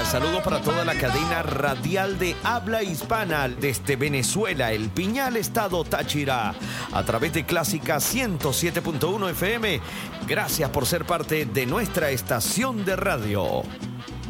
Saludos para toda la cadena radial de habla hispana desde Venezuela, El Piñal, Estado Táchira, a través de Clásica 107.1 FM. Gracias por ser parte de nuestra estación de radio.